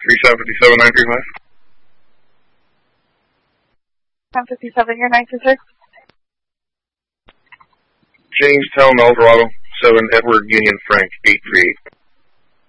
3757-935. 1057, your 926. Jamestown, Eldorado, 7 Edward Union Frank, 838.